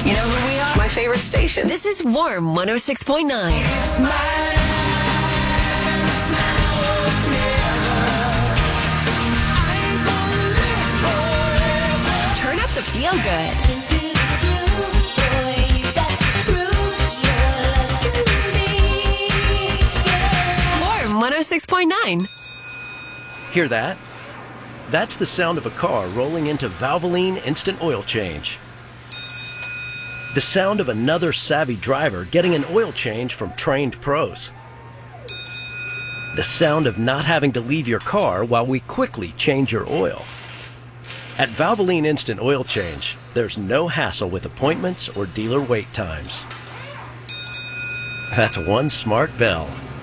You know who we are? My favorite station. This is Warm 106.9. It's mine. Turn up the feel good. Warm 106.9. Hear that? That's the sound of a car rolling into Valvoline Instant Oil Change. The sound of another savvy driver getting an oil change from trained pros. The sound of not having to leave your car while we quickly change your oil. At Valvoline Instant Oil Change, there's no hassle with appointments or dealer wait times. That's one smart bell.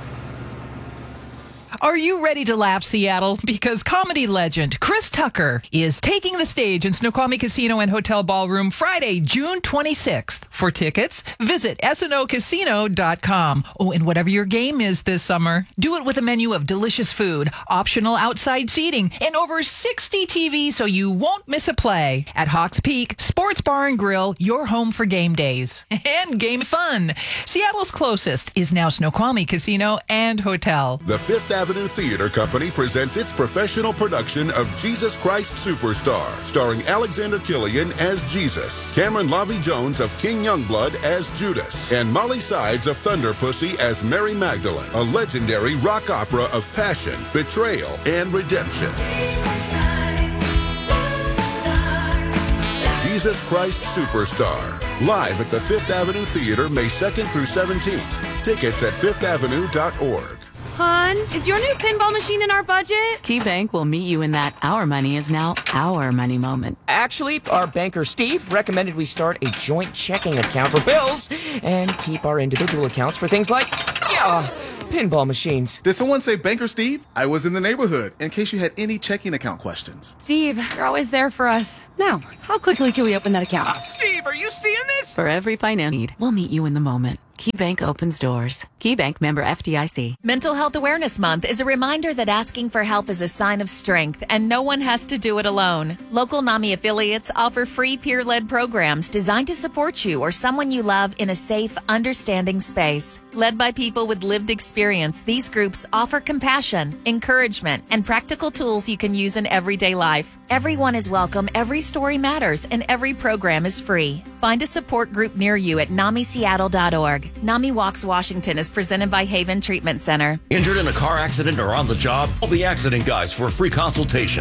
Are you ready to laugh, Seattle? Because comedy legend Chris Tucker is taking the stage in Snoqualmie Casino and Hotel Ballroom Friday, June 26th. For tickets, visit snocasino.com. Oh, and whatever your game is this summer, do it with a menu of delicious food, optional outside seating, and over 60 TVs so you won't miss a play. At Hawks Peak Sports Bar and Grill, your home for game days. And game fun. Seattle's closest is now Snoqualmie Casino and Hotel. The Fifth Avenue Theater Company presents its professional production of Jesus Christ Superstar, starring Alexander Killian as Jesus, Cameron Lavie Jones of King Youngblood as Judas, and Molly Sides of Thunder Pussy as Mary Magdalene, a legendary rock opera of passion, betrayal, and redemption. Jesus Christ Superstar, live at the Fifth Avenue Theater May 2nd through 17th. Tickets at fifthavenue.org. Hon, is your new pinball machine in our budget? KeyBank will meet you in that our money is now our money moment. Actually, our banker Steve recommended we start a joint checking account for bills and keep our individual accounts for things like, pinball machines. Did someone say Banker Steve? I was in the neighborhood, in case you had any checking account questions. Steve, you're always there for us. Now, how quickly can we open that account? Steve, are you seeing this? For every finance need, we'll meet you in the moment. KeyBank opens doors. KeyBank, member FDIC. Mental Health Awareness Month is a reminder that asking for help is a sign of strength, and no one has to do it alone. Local NAMI affiliates offer free peer-led programs designed to support you or someone you love in a safe, understanding space. Led by people with lived experience, these groups offer compassion, encouragement, and practical tools you can use in everyday life. Everyone is welcome, every story matters, and every program is free. Find a support group near you at NAMISeattle.org. NAMI Walks Washington is presented by Haven Treatment Center. Injured in a car accident or on the job? Call the Accident Guys for a free consultation.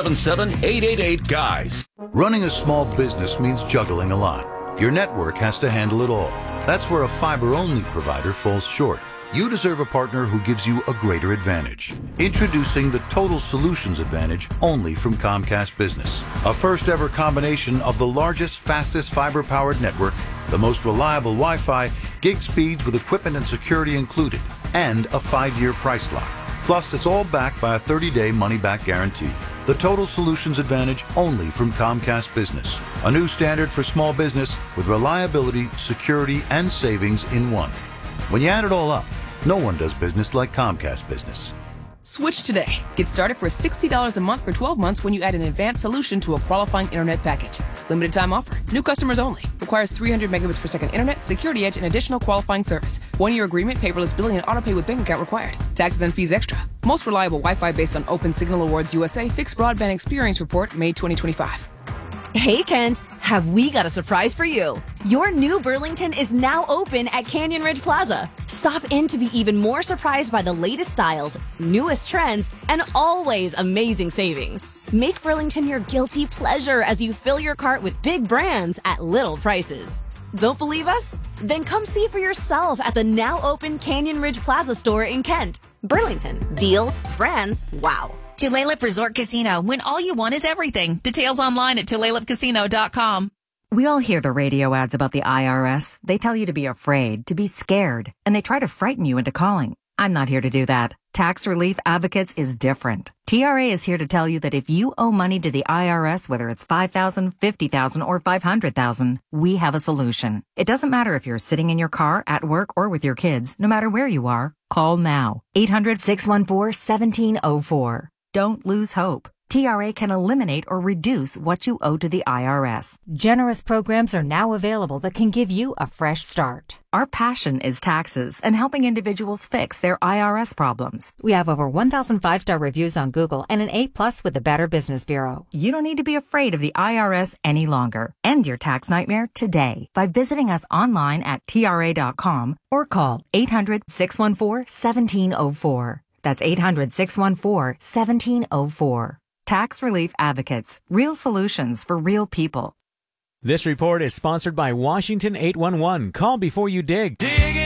877-888-GUYS. Running a small business means juggling a lot. Your network has to handle it all. That's where a fiber-only provider falls short. You deserve a partner who gives you a greater advantage. Introducing the Total Solutions Advantage only from Comcast Business. A first-ever combination of the largest, fastest fiber-powered network, the most reliable Wi-Fi, gig speeds with equipment and security included, and a 5-year price lock. Plus, it's all backed by a 30-day money-back guarantee. The Total Solutions Advantage only from Comcast Business. A new standard for small business with reliability, security, and savings in one. When you add it all up, no one does business like Comcast Business. Switch today. Get started for $60 a month for 12 months when you add an advanced solution to a qualifying internet package. Limited time offer. New customers only. Requires 300 megabits per second internet, security edge, and additional qualifying service. 1-year agreement, paperless billing, and autopay with bank account required. Taxes and fees extra. Most reliable Wi-Fi based on Open Signal Awards USA Fixed Broadband Experience Report, May 2025. Hey, Kent, have we got a surprise for you? Your new Burlington is now open at Canyon Ridge Plaza. Stop in to be even more surprised by the latest styles, newest trends, and always amazing savings. Make Burlington your guilty pleasure as you fill your cart with big brands at little prices. Don't believe us? Then come see for yourself at the now open Canyon Ridge Plaza store in Kent. Burlington. Deals, brands, wow. Tulalip Resort Casino, when all you want is everything. Details online at tulalipcasino.com. We all hear the radio ads about the IRS. They tell you to be afraid, to be scared, and they try to frighten you into calling. I'm not here to do that. Tax Relief Advocates is different. TRA is here to tell you that if you owe money to the IRS, whether it's $5,000, $50,000, or $500,000, we have a solution. It doesn't matter if you're sitting in your car, at work, or with your kids. No matter where you are, call now. 800-614-1704. Don't lose hope. TRA can eliminate or reduce what you owe to the IRS. Generous programs are now available that can give you a fresh start. Our passion is taxes and helping individuals fix their IRS problems. We have over 1,000 5-star reviews on Google and an A+ with the Better Business Bureau. You don't need to be afraid of the IRS any longer. End your tax nightmare today by visiting us online at TRA.com or call 800-614-1704. That's 800-614-1704. Tax Relief Advocates. Real solutions for real people. This report is sponsored by Washington 811. Call before you dig.